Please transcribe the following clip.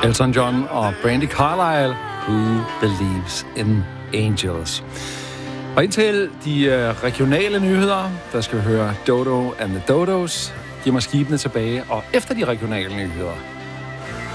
Elton John og Brandi Carlile, Who Believes in Angels. Og indtil de regionale nyheder, der skal vi høre Dodo and the Dodos, giver mig skibene tilbage. Og efter de regionale nyheder,